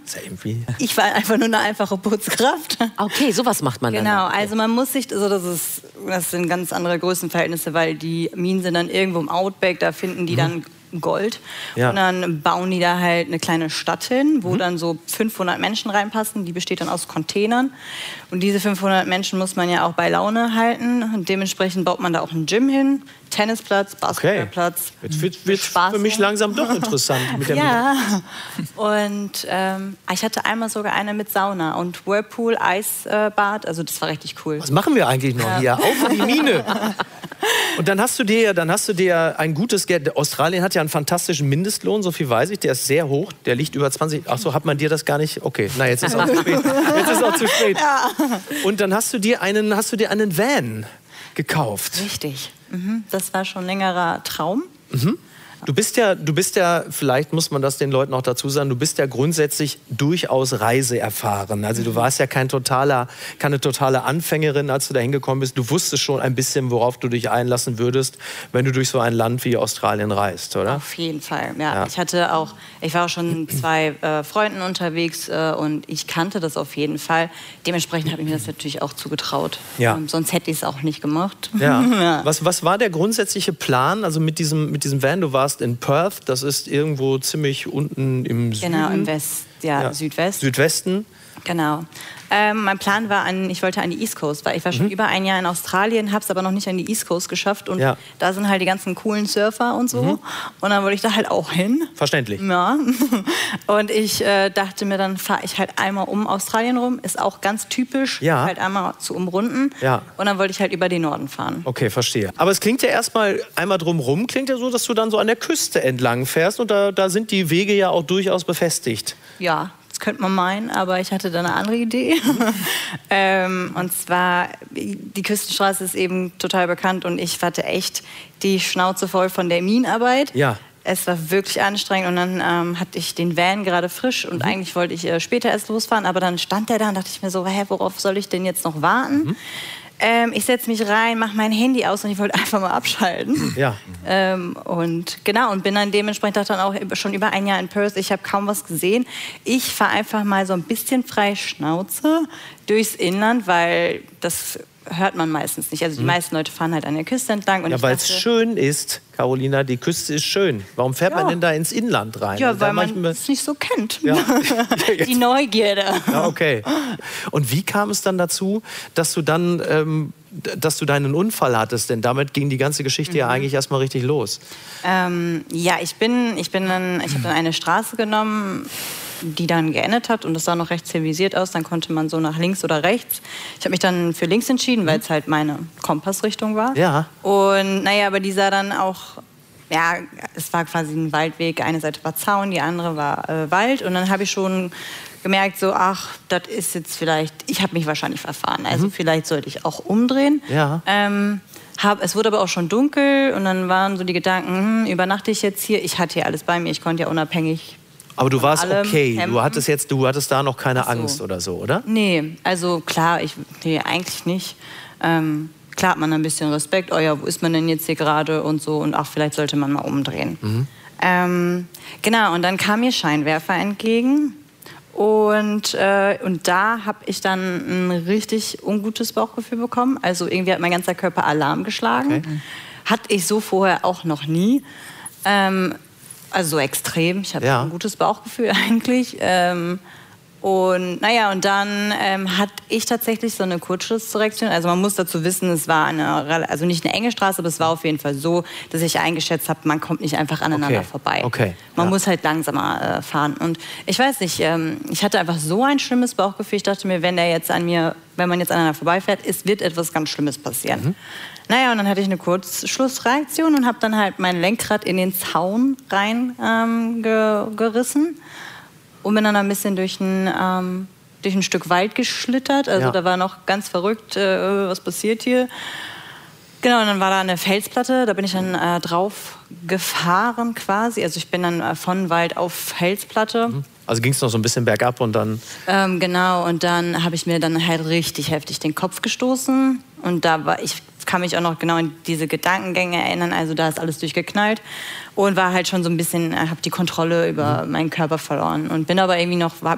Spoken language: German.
Ich war einfach nur eine einfache Putzkraft. Okay, sowas macht man dann. Genau, also man muss sich, also das sind ganz andere Größenverhältnisse, weil die Minen sind dann irgendwo im Outback, da finden die dann Gold. Ja. Und dann bauen die da halt eine kleine Stadt hin, wo dann so 500 Menschen reinpassen. Die besteht dann aus Containern. Und diese 500 Menschen muss man ja auch bei Laune halten. Und dementsprechend baut man da auch ein Gym hin, Tennisplatz, Basketballplatz. Jetzt wird für mich langsam doch interessant. Mit der Und ich hatte einmal sogar eine mit Sauna und Whirlpool, Eisbad. Also das war richtig cool. Was machen wir eigentlich noch hier? Auf in die Mine! Und dann hast du dir ein gutes Geld. Australien hat ja einen fantastischen Mindestlohn, so viel weiß ich. Der ist sehr hoch. Der liegt über 20. Ach so, hat man dir das gar nicht? Okay, na jetzt ist auch zu spät. Jetzt ist auch zu spät. Ja. Und dann hast du dir einen Van gekauft. Richtig. Das war schon ein längerer Traum. Du bist ja, vielleicht muss man das den Leuten auch dazu sagen, du bist ja grundsätzlich durchaus reiseerfahren. Also du warst ja keine totale Anfängerin, als du da hingekommen bist. Du wusstest schon ein bisschen, worauf du dich einlassen würdest, wenn du durch so ein Land wie Australien reist, oder? Auf jeden Fall, ja. Ich war auch schon mit 2 Freunden unterwegs und ich kannte das auf jeden Fall. Dementsprechend habe ich mir das natürlich auch zugetraut. Ja. Sonst hätte ich es auch nicht gemacht. Ja. Ja. Was war der grundsätzliche Plan, also mit diesem Van? Du warst in Perth, das ist irgendwo ziemlich unten im Süden. Genau, im Südwesten. Genau. Mein Plan war, ich wollte an die East Coast, weil ich war schon über ein Jahr in Australien, habe es aber noch nicht an die East Coast geschafft. Und da sind halt die ganzen coolen Surfer und so. Und dann wollte ich da halt auch hin. Verständlich. Ja. Und ich dachte mir, dann fahre ich halt einmal um Australien rum. Ist auch ganz typisch, halt einmal zu umrunden. Ja. Und dann wollte ich halt über den Norden fahren. Okay, verstehe. Aber es klingt ja erstmal einmal drumrum, klingt ja so, dass du dann so an der Küste entlang fährst. Und da sind die Wege ja auch durchaus befestigt. Ja. Könnte man meinen, aber ich hatte da eine andere Idee. Und zwar, die Küstenstraße ist eben total bekannt und ich hatte echt die Schnauze voll von der Minenarbeit. Ja. Es war wirklich anstrengend und dann hatte ich den Van gerade frisch und eigentlich wollte ich später erst losfahren, aber dann stand der da und dachte ich mir so, worauf soll ich denn jetzt noch warten? Ich setze mich rein, mache mein Handy aus und ich wollte einfach mal abschalten. Ja. Und bin dann dementsprechend auch schon über ein Jahr in Perth. Ich habe kaum was gesehen. Ich fahre einfach mal so ein bisschen frei Schnauze durchs Inland, weil das hört man meistens nicht. Also die meisten Leute fahren halt an der Küste entlang. Und weil es schön ist, Carolina, die Küste ist schön. Warum fährt man denn da ins Inland rein? Ja, weil man es nicht so kennt. Ja. Die Neugierde. Ja, okay. Und wie kam es dann dazu, dass du dann deinen Unfall hattest? Denn damit ging die ganze Geschichte ja eigentlich erstmal richtig los. Ich habe dann eine Straße genommen, die dann geendet hat und das sah noch recht zivilisiert aus. Dann konnte man so nach links oder rechts. Ich habe mich dann für links entschieden, weil es halt meine Kompassrichtung war. Ja. Und aber die sah dann auch, es war quasi ein Waldweg. Eine Seite war Zaun, die andere war Wald. Und dann habe ich schon gemerkt, so, das ist jetzt vielleicht, ich habe mich wahrscheinlich verfahren. Also vielleicht sollte ich auch umdrehen. Ja. Es wurde aber auch schon dunkel und dann waren so die Gedanken, übernachte ich jetzt hier? Ich hatte hier alles bei mir, ich konnte ja unabhängig. Aber du warst okay, du hattest da noch keine Angst oder so, oder? Nee, also klar, eigentlich nicht. Klar hat man ein bisschen Respekt, wo ist man denn jetzt hier gerade und so und vielleicht sollte man mal umdrehen. Genau, und dann kam mir Scheinwerfer entgegen und da habe ich dann ein richtig ungutes Bauchgefühl bekommen. Also irgendwie hat mein ganzer Körper Alarm geschlagen. Okay. Hatte ich so vorher auch noch nie. Also so extrem. Ich hatte ein gutes Bauchgefühl eigentlich. Und dann hatte ich tatsächlich so eine Kurzschlussreaktion. Also man muss dazu wissen, es war also nicht eine enge Straße, aber es war auf jeden Fall so, dass ich eingeschätzt habe, man kommt nicht einfach aneinander vorbei. Okay. Man muss halt langsamer fahren. Und ich weiß nicht, ich hatte einfach so ein schlimmes Bauchgefühl. Ich dachte mir, wenn man jetzt aneinander vorbeifährt, wird etwas ganz Schlimmes passieren. Und dann hatte ich eine Kurzschlussreaktion und habe dann halt mein Lenkrad in den Zaun reingerissen und bin dann ein bisschen durch ein Stück Wald geschlittert. Also da war noch ganz verrückt, was passiert hier. Genau, und dann war da eine Felsplatte, da bin ich dann drauf gefahren quasi. Also ich bin dann von Wald auf Felsplatte. Also ging es noch so ein bisschen bergab und dann... Genau, und dann habe ich mir dann halt richtig heftig den Kopf gestoßen. Und ich kann mich auch noch genau an diese Gedankengänge erinnern. Also da ist alles durchgeknallt. Und war halt schon so ein bisschen, habe die Kontrolle über meinen Körper verloren. Und bin aber irgendwie noch,